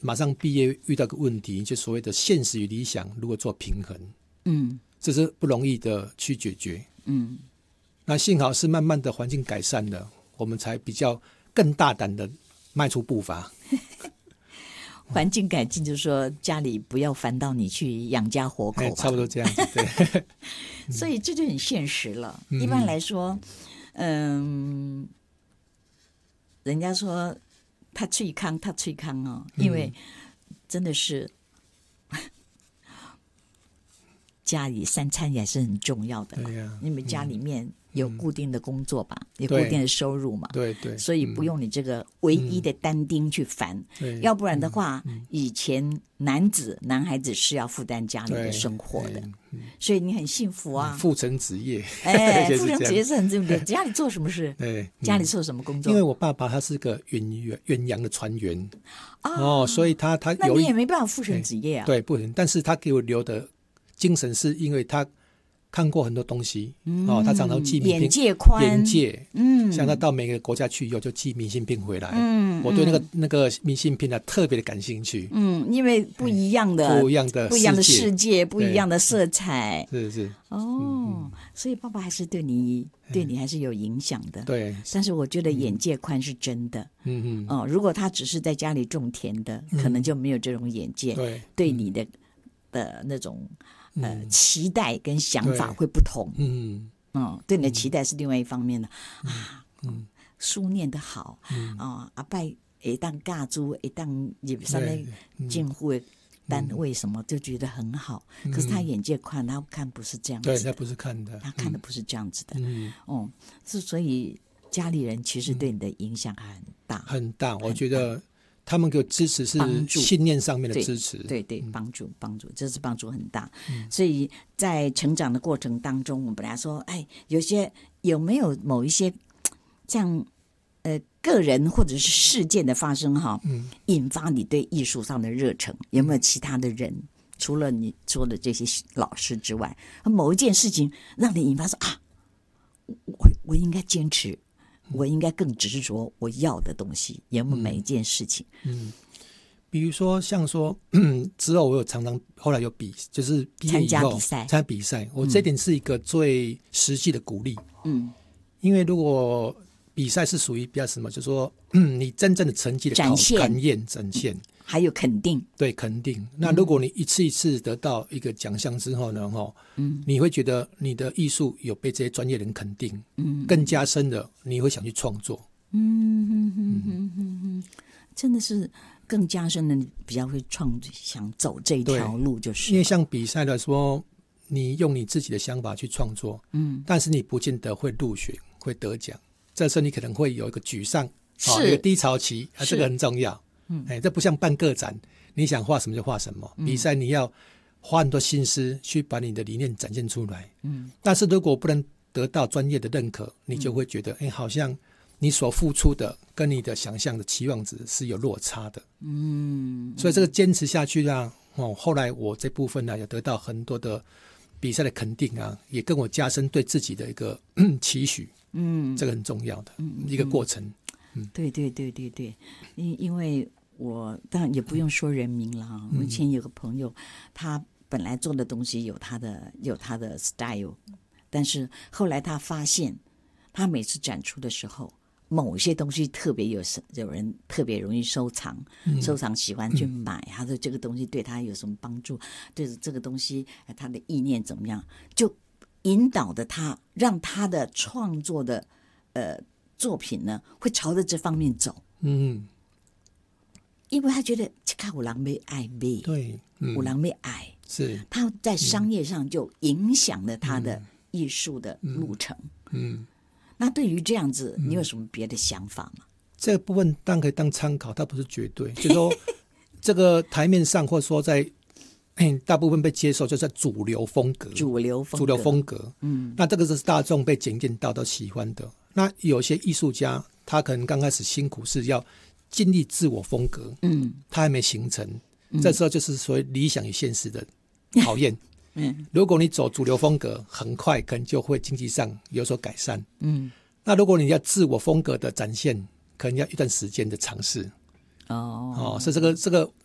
马上毕业遇到个问题，就所谓的现实与理想如何做平衡，这是不容易的去解决，那幸好是慢慢的环境改善了，我们才比较更大胆的迈出步伐。 环境改进就是说家里不要烦到你去养家活口吧， 差不多这样子，对。 所以这就很现实了。一般来说，人家说他脆康哦，因为真的是家里三餐也是很重要的嘛，因为家里面有固定的工作吧，有固定的收入嘛， 对对， 所以不用你这个唯一的单丁去烦，要不然的话，以前男孩子是要负担家里的生活的，所以你很幸福啊， 父承子业， 父承子业是很重要的。家里做什么事？家里做什么工作？ 因为我爸爸他是个远洋的船员所以他有， 那你也没办法父承子业啊， 对，不行，但是他给我留的精神是因为他看过很多东西，他常常寄明信片， 眼界宽， 眼界，像他到每个国家去以后就寄明信片回来，我对那个明信片特别的感兴趣， 因为不一样的世界，不一样的色彩， 是所以爸爸还是对你还是有影响的， 对， 但是我觉得眼界宽是真的，如果他只是在家里种田的，可能就没有这种眼界，对你的那种期待跟想法会不同，对你的期待是另外一方面的书念得好，阿伯会当教书，会当入什么政府的单位什么，就觉得很好。可是他眼界宽，他看不是这样子的， 对，他不是看的， 他看的不是这样子的，所以家里人其实对你的影响还很大， 很大。我觉得他们给我支持是信念上面的支持， 对，帮助，这是帮助很大。所以在成长的过程当中，我们本来说，有没有某一些像个人或者是事件的发生引发你对艺术上的热忱？有没有其他的人，除了你说的这些老师之外，某一件事情让你引发说我应该坚持，我应该更执着我要的东西？有没有每一件事情？ 比如说像说之后我有常常后来有就是毕业以后参加比赛，我这点是一个最实际的鼓励，因为如果比赛是属于比较什么，就是说你真正的成绩的展现还有肯定， 对，肯定。那如果你一次一次得到一个奖项之后呢，你会觉得你的艺术有被这些专业人肯定，更加深的你会想去创作， 真的是更加深的，比较会想走这条路，就是因为像比赛来说，你用你自己的想法去创作，但是你不见得会入选，会得奖。这时候你可能会有一个沮丧，有一个低潮期，这个很重要。这不像办个展，你想画什么就画什么。比赛你要花很多心思去把你的理念展现出来。但是如果不能得到专业的认可，你就会觉得，好像你所付出的跟你的想象的期望值是有落差的。所以这个坚持下去后来我这部分呢，有得到很多的比赛的肯定也跟我加深对自己的一个期许。这个很重要的一个过程。 对，因为我当然也不用说人名了我以前有个朋友，他本来做的东西有他的 style， 但是后来他发现，他每次展出的时候，某些东西特别有人特别容易收藏，喜欢去买，他说这个东西对他有什么帮助，对这个东西他的意念怎么样，就引导的他，让他的创作的作品呢会朝着这方面走。因为他觉得这个有人要爱买， 对， 有人要爱， 是他在商业上就影响了他的艺术的路程。那对于这样子，你有什么别的想法吗？ 这个部分当然可以当参考，它不是绝对。就是说，这个台面上或者说在大部分被接受，就是主流风格。那这个是大众被检验到都喜欢的。那有些艺术家，他可能刚开始辛苦是要尽力自我风格，他还没形成，这时候就是所谓理想与现实的考验。如果你走主流风格，很快可能就会经济上有所改善。那如果你要自我风格的展现，可能要一段时间的尝试。所以这个